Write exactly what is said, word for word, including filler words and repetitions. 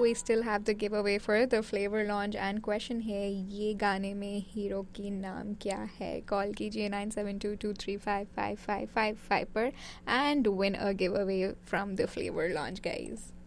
We still have the give away for the flavour launch and question है ये गाने में हीरो की नाम क्या है. कॉल कीजिए nine seven to to three five five five five five पर and win a give away from the flavour launch guys.